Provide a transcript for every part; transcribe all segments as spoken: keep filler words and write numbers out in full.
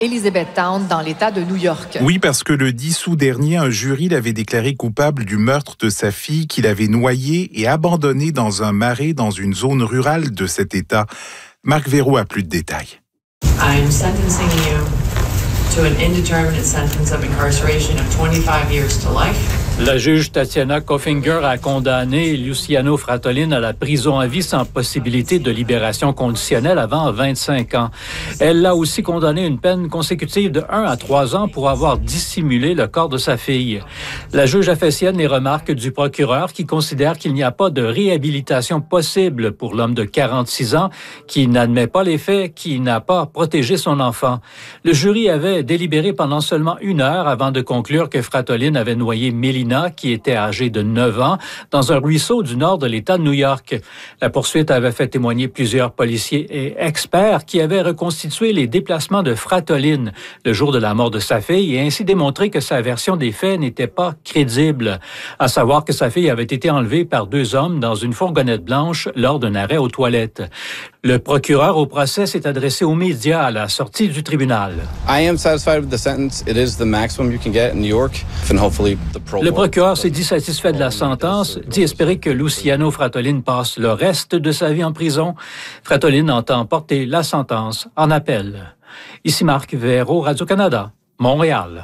Elizabethtown, dans l'État de New York. Oui, parce que le dix août dernier, un jury l'avait déclaré coupable du meurtre de sa fille qu'il avait noyée et abandonnée dans un marais dans une zone rurale de cet État. Marc Véraud a plus de détails. I'm sentencing you to an indeterminate sentence of incarceration of twenty-five years to life. La juge Tatiana Koffinger a condamné Luciano Fratolin à la prison à vie sans possibilité de libération conditionnelle avant vingt-cinq ans. Elle l'a aussi condamné à une peine consécutive de un à trois ans pour avoir dissimulé le corps de sa fille. La juge a fait sienne les remarques du procureur qui considère qu'il n'y a pas de réhabilitation possible pour l'homme de quarante-six ans qui n'admet pas les faits, qui n'a pas protégé son enfant. Le jury avait délibéré pendant seulement une heure avant de conclure que Fratolin avait noyé Mélina, qui était âgée de neuf ans, dans un ruisseau du nord de l'État de New York. La poursuite avait fait témoigner plusieurs policiers et experts qui avaient reconstitué les déplacements de Fratolin le jour de la mort de sa fille et ainsi démontré que sa version des faits n'était pas crédible, à savoir que sa fille avait été enlevée par deux hommes dans une fourgonnette blanche lors d'un arrêt aux toilettes. Le procureur au procès s'est adressé aux médias à la sortie du tribunal. I am satisfied with the sentence. It is the maximum you can get in New York, and hopefully the pro- Le procureur s'est dit satisfait de la sentence, dit espérer que Luciano Fratolin passe le reste de sa vie en prison. Fratolin entend porter la sentence en appel. Ici Marc Véraud, Radio-Canada, Montréal.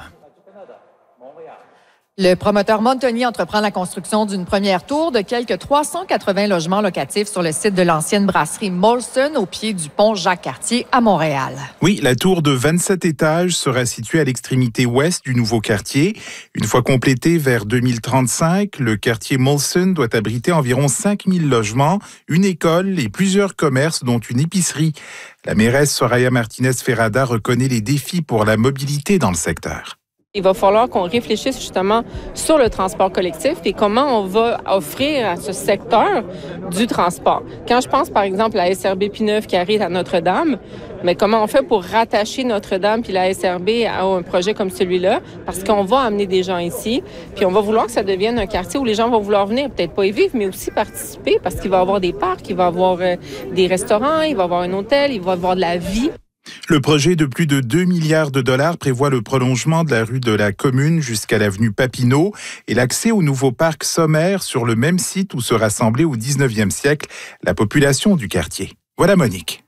Le promoteur Montagnier entreprend la construction d'une première tour de quelques trois cent quatre-vingts logements locatifs sur le site de l'ancienne brasserie Molson au pied du pont Jacques-Cartier à Montréal. Oui, la tour de vingt-sept étages sera située à l'extrémité ouest du nouveau quartier. Une fois complétée vers deux mille trente-cinq, le quartier Molson doit abriter environ cinq mille logements, une école et plusieurs commerces dont une épicerie. La mairesse Soraya Martinez-Ferrada reconnaît les défis pour la mobilité dans le secteur. Il va falloir qu'on réfléchisse justement sur le transport collectif et comment on va offrir à ce secteur du transport. Quand je pense par exemple à la S R B P-Neuf qui arrive à Notre-Dame, mais comment on fait pour rattacher Notre-Dame puis la S R B à un projet comme celui-là? Parce qu'on va amener des gens ici, puis on va vouloir que ça devienne un quartier où les gens vont vouloir venir, peut-être pas y vivre, mais aussi participer parce qu'il va y avoir des parcs, il va y avoir euh, des restaurants, il va y avoir un hôtel, il va y avoir de la vie. Le projet de plus de deux milliards de dollars prévoit le prolongement de la rue de la Commune jusqu'à l'avenue Papineau et l'accès au nouveau parc sommaire sur le même site où se rassemblait au dix-neuvième siècle la population du quartier. Voilà Monique.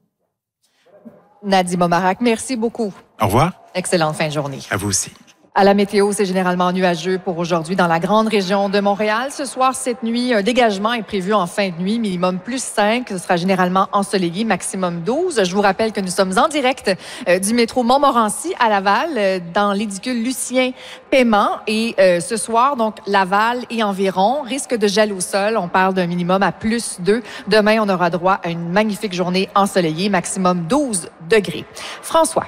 Nadim Omarak, merci beaucoup. Au revoir. Excellente fin de journée. À vous aussi. À la météo, c'est généralement nuageux pour aujourd'hui dans la grande région de Montréal. Ce soir, cette nuit, un dégagement est prévu en fin de nuit, minimum plus cinq. Ce sera généralement ensoleillé, maximum douze. Je vous rappelle que nous sommes en direct euh, du métro Montmorency à Laval, euh, dans l'édicule Lucien Paiement. Et euh, ce soir, donc, Laval et environ, risque de gel au sol. On parle d'un minimum à plus deux. Demain, on aura droit à une magnifique journée ensoleillée, maximum douze degrés. François.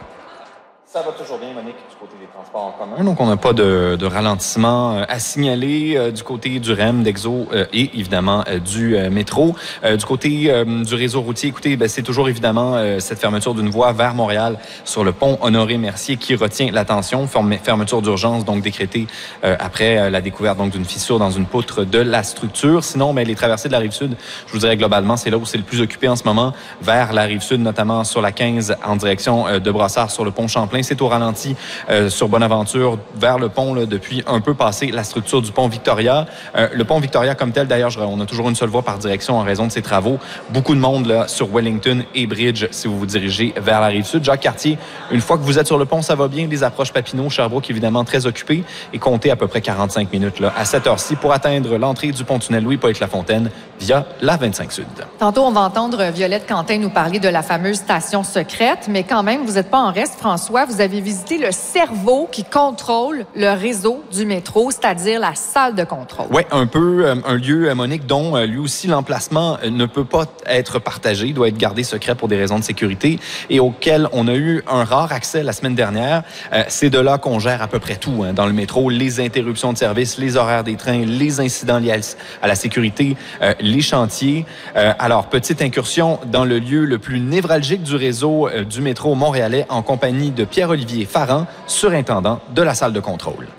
Ça va toujours bien, Monique, du côté des transports en commun. Donc, on n'a pas de, de ralentissement à signaler euh, du côté du R E M, d'Exo euh, et évidemment euh, du euh, métro. Euh, du côté euh, du réseau routier, écoutez, ben, c'est toujours évidemment euh, cette fermeture d'une voie vers Montréal sur le pont Honoré-Mercier qui retient l'attention. Fermeture d'urgence, donc décrétée euh, après euh, la découverte donc d'une fissure dans une poutre de la structure. Sinon, ben, les traversées de la Rive-Sud, je vous dirais globalement, c'est là où c'est le plus occupé en ce moment, vers la Rive-Sud, notamment sur la quinze en direction euh, de Brossard sur le pont Champlain. C'est au ralenti euh, sur Bonaventure vers le pont là, depuis un peu passé la structure du pont Victoria. Euh, le pont Victoria comme tel, d'ailleurs, on a toujours une seule voie par direction en raison de ses travaux. Beaucoup de monde là, sur Wellington et Bridge si vous vous dirigez vers la Rive-Sud. Jacques-Cartier, une fois que vous êtes sur le pont, ça va bien. Les approches Papineau, Sherbrooke, évidemment, très occupées et comptez à peu près quarante-cinq minutes là, à cette heure-ci pour atteindre l'entrée du pont-tunnel Louis-Pointe-Lafontaine via la vingt-cinq Sud. Tantôt, on va entendre Violette Quentin nous parler de la fameuse station secrète, mais quand même, vous n'êtes pas en reste, François. Vous avez visité le cerveau qui contrôle le réseau du métro, c'est-à-dire la salle de contrôle. Oui, un peu euh, un lieu, Monique, dont euh, lui aussi l'emplacement euh, ne peut pas être partagé, doit être gardé secret pour des raisons de sécurité et auquel on a eu un rare accès la semaine dernière. Euh, c'est de là qu'on gère à peu près tout hein, dans le métro, les interruptions de service, les horaires des trains, les incidents liés à la sécurité, euh, les chantiers. Euh, alors, petite incursion dans le lieu le plus névralgique du réseau euh, du métro montréalais en compagnie de Pierre-Olivier Farran, surintendant de la salle de contrôle.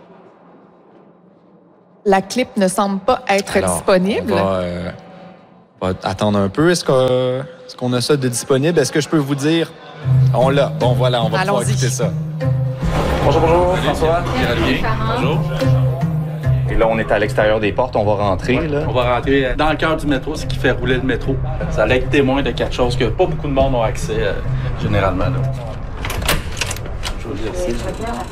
La clip ne semble pas être Alors, disponible. On va, euh, On va attendre un peu. Est-ce que, est-ce qu'on a ça de disponible? Est-ce que je peux vous dire? On l'a. Bon, voilà, on va Allons-y. pouvoir écouter ça. Bonjour, bonjour, François. Bien. Bonjour. Et là, on est à l'extérieur des portes, on va rentrer. Là. On va rentrer dans le cœur du métro, ce qui fait rouler le métro. Ça allait être témoin de quelque chose que pas beaucoup de monde ont accès euh, généralement. Là. Je vous le dis ici.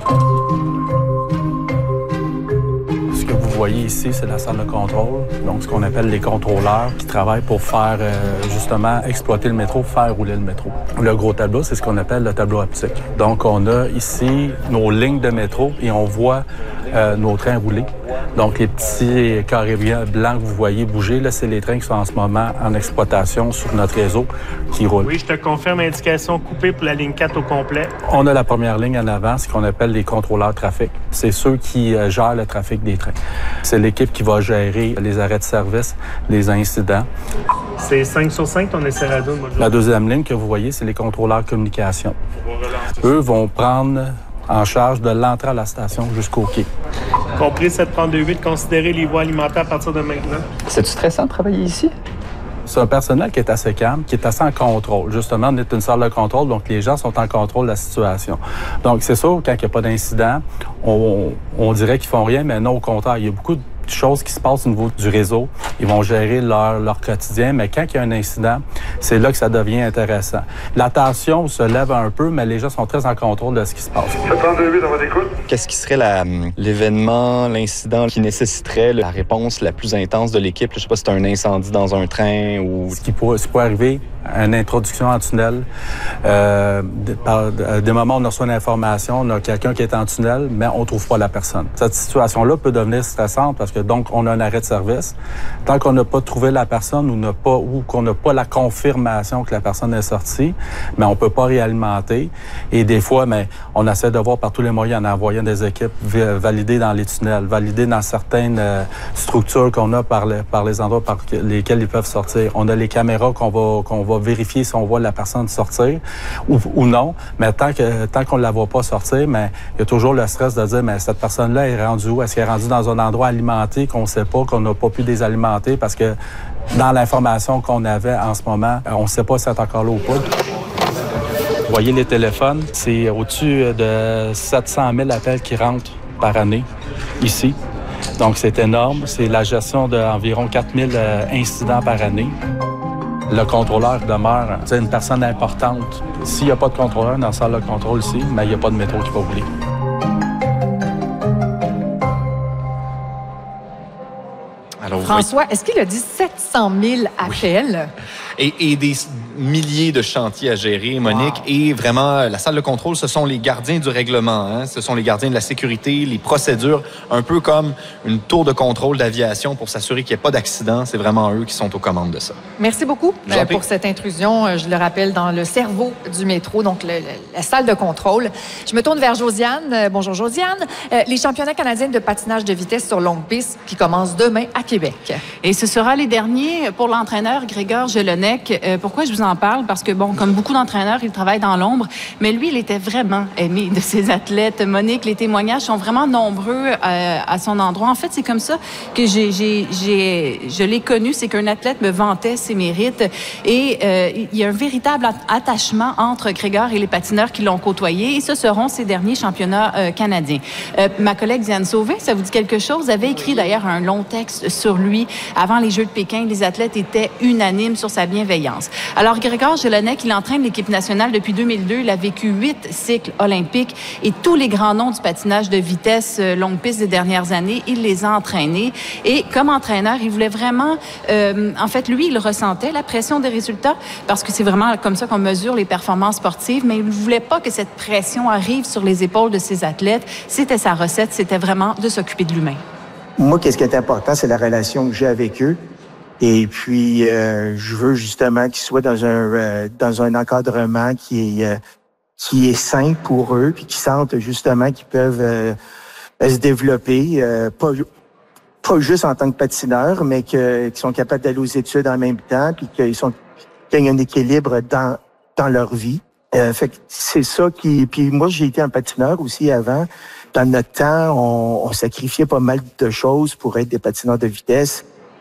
Ce que vous voyez ici, c'est la salle de contrôle. Donc, ce qu'on appelle les contrôleurs qui travaillent pour faire, euh, justement, exploiter le métro, faire rouler le métro. Le gros tableau, c'est ce qu'on appelle le tableau optique. Donc, on a ici nos lignes de métro et on voit euh, nos trains rouler. Donc, les petits carrés blancs que vous voyez bouger, là, c'est les trains qui sont en ce moment en exploitation sur notre réseau qui roulent. Oui, je te confirme, indication coupée pour la ligne quatre au complet. On a la première ligne en avant, ce qu'on appelle les contrôleurs trafic. C'est ceux qui euh, gèrent le trafic des trains. C'est l'équipe qui va gérer les arrêts de service, les incidents. C'est cinq sur cinq ton Ecerado. La deuxième ligne que vous voyez, c'est les contrôleurs communication. Eux vont prendre en charge de l'entrée à la station jusqu'au quai. Compris sept cent trente-deux huit, considérer les voies alimentées à partir de maintenant. C'est-tu stressant de travailler ici? C'est un personnel qui est assez calme, qui est assez en contrôle. Justement, on est une salle de contrôle, donc les gens sont en contrôle de la situation. Donc, c'est sûr, quand il n'y a pas d'incident, on, on dirait qu'ils font rien, mais non, au contraire, il y a beaucoup de choses qui se passent au niveau du réseau. Ils vont gérer leur, leur quotidien, mais quand il y a un incident, c'est là que ça devient intéressant. La tension se lève un peu, mais les gens sont très en contrôle de ce qui se passe. sept cent trente-deux huit, on va d'écoute. Qu'est-ce qui serait la, l'événement, l'incident qui nécessiterait la réponse la plus intense de l'équipe? Je sais pas si c'est un incendie dans un train ou... Ce qui pourrait, ce qui pourrait arriver, une introduction en tunnel. Euh, par, des moments où on reçoit une information, on a quelqu'un qui est en tunnel, mais on ne trouve pas la personne. Cette situation-là peut devenir stressante parce que donc on a un arrêt de service. Tant qu'on n'a pas trouvé la personne ou, n'a pas, ou qu'on n'a pas la confirmation que la personne est sortie, mais on ne peut pas réalimenter. Et des fois, mais on essaie de voir par tous les moyens en envoyant des équipes valider dans les tunnels, valider dans certaines euh, structures qu'on a par, le, par les endroits par lesquels ils peuvent sortir. On a les caméras qu'on va, qu'on va vérifier si on voit la personne sortir ou, ou non. Mais tant que tant qu'on ne la voit pas sortir, mais il y a toujours le stress de dire, mais cette personne-là est rendue où? Est-ce qu'elle est rendue dans un endroit alimenté qu'on ne sait pas, qu'on n'a pas pu désalimenter? Parce que dans l'information qu'on avait en ce moment, on ne sait pas si elle est encore là ou pas. Vous voyez les téléphones, c'est au-dessus de sept cent mille appels qui rentrent par année ici. Donc, c'est énorme. C'est la gestion d'environ quatre mille incidents par année. Le contrôleur demeure c'est une personne importante. S'il n'y a pas de contrôleur dans la salle de contrôle ici, mais il n'y a pas de métro qui va rouler. Alors, François, est-ce qu'il a dit sept cent mille appels? Oui. Et, et des milliers de chantiers à gérer, Monique. Wow. Et vraiment, la salle de contrôle, ce sont les gardiens du règlement. Hein? Ce sont les gardiens de la sécurité, les procédures, un peu comme une tour de contrôle d'aviation pour s'assurer qu'il n'y ait pas d'accident. C'est vraiment eux qui sont aux commandes de ça. Merci beaucoup euh, pour cette intrusion. Je le rappelle, dans le cerveau du métro, donc le, le, la salle de contrôle. Je me tourne vers Josiane. Euh, bonjour, Josiane. Euh, les championnats canadiens de patinage de vitesse sur longue piste qui commencent demain à Québec. Et ce sera les derniers pour l'entraîneur Grégor Jelinek. Euh, pourquoi je vous en parle? Parce que, bon, comme beaucoup d'entraîneurs, il travaille dans l'ombre, mais lui, il était vraiment aimé de ses athlètes. Monique, les témoignages sont vraiment nombreux euh, à son endroit. En fait, c'est comme ça que j'ai, j'ai, j'ai, je l'ai connu, c'est qu'un athlète me vantait ses mérites et euh, il y a un véritable attachement entre Grégor et les patineurs qui l'ont côtoyé et ce seront ses derniers championnats euh, canadiens. Euh, ma collègue Diane Sauvé, ça vous dit quelque chose, avait écrit d'ailleurs un long texte sur lui avant les Jeux de Pékin. Les athlètes étaient unanimes sur sa bienveillance. Alors, Grégor Jelinek, il entraîne l'équipe nationale depuis deux mille deux. Il a vécu huit cycles olympiques et tous les grands noms du patinage de vitesse longue piste des dernières années, il les a entraînés. Et comme entraîneur, il voulait vraiment... Euh, en fait, lui, il ressentait la pression des résultats parce que c'est vraiment comme ça qu'on mesure les performances sportives, mais il ne voulait pas que cette pression arrive sur les épaules de ses athlètes. C'était sa recette, c'était vraiment de s'occuper de l'humain. Moi, qu'est-ce qui est important, c'est la relation que j'ai avec eux. Et puis, euh, je veux justement qu'ils soient dans un euh, dans un encadrement qui est euh, qui est sain pour eux, puis qu'ils sentent justement qu'ils peuvent euh, se développer, euh, pas pas juste en tant que patineurs, mais que, qu'ils sont capables d'aller aux études en même temps, puis qu'ils sont qu'il y a un équilibre dans dans leur vie. Euh, fait que c'est ça qui. Puis moi, j'ai été un patineur aussi avant. Dans notre temps, on, on sacrifiait pas mal de choses pour être des patineurs de vitesse.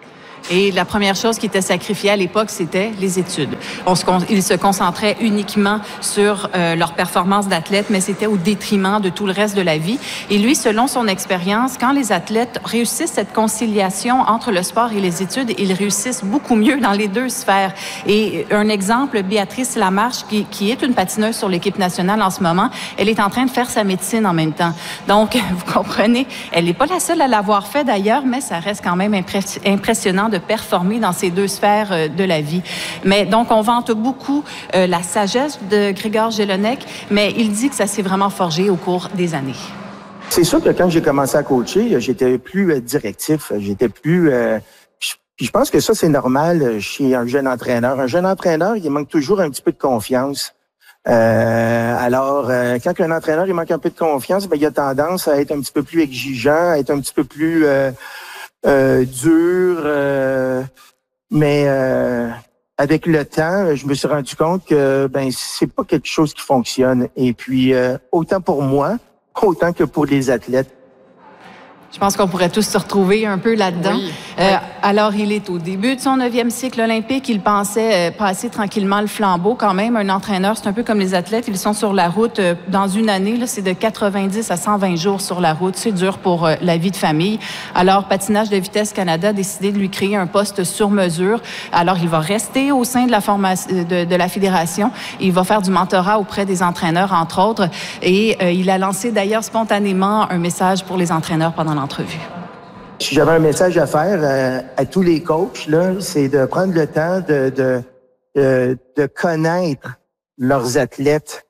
Et la première chose qui était sacrifiée à l'époque, c'était les études. On se, ils se concentraient uniquement sur euh, leur performance d'athlète, mais c'était au détriment de tout le reste de la vie. Et lui, selon son expérience, quand les athlètes réussissent cette conciliation entre le sport et les études, ils réussissent beaucoup mieux dans les deux sphères. Et un exemple, Béatrice Lamarche, qui, qui est une patineuse sur l'équipe nationale en ce moment, elle est en train de faire sa médecine en même temps. Donc, vous comprenez, elle n'est pas la seule à l'avoir fait d'ailleurs, mais ça reste quand même impressionnant de performer dans ces deux sphères de la vie. Mais donc, on vante beaucoup euh, la sagesse de Grégor Jelinek, mais il dit que ça s'est vraiment forgé au cours des années. C'est sûr que quand j'ai commencé à coacher, j'étais plus euh, directif, j'étais plus... Euh, puis je pense que ça, c'est normal chez un jeune entraîneur. Un jeune entraîneur, il manque toujours un petit peu de confiance. Euh, alors, euh, quand un entraîneur il manque un peu de confiance, ben, il a tendance à être un petit peu plus exigeant, à être un petit peu plus euh, euh, dur. Euh, mais euh, avec le temps, je me suis rendu compte que ben c'est pas quelque chose qui fonctionne. Et puis, euh, autant pour moi, autant que pour les athlètes. Je pense qu'on pourrait tous se retrouver un peu là-dedans. Oui. Euh, alors, il est au début de son neuvième cycle olympique. Il pensait euh, passer tranquillement le flambeau. Quand même, un entraîneur, c'est un peu comme les athlètes. Ils sont sur la route euh, dans une année. Là, c'est de quatre-vingt-dix à cent vingt jours sur la route. C'est dur pour euh, la vie de famille. Alors, Patinage de vitesse Canada a décidé de lui créer un poste sur mesure. Alors, il va rester au sein de la formation de, de la fédération. Il va faire du mentorat auprès des entraîneurs, entre autres. Et euh, il a lancé d'ailleurs spontanément un message pour les entraîneurs pendant l'entrevue. Si j'avais un message à faire euh, à tous les coachs, là, c'est de prendre le temps de, de, de, de connaître leurs athlètes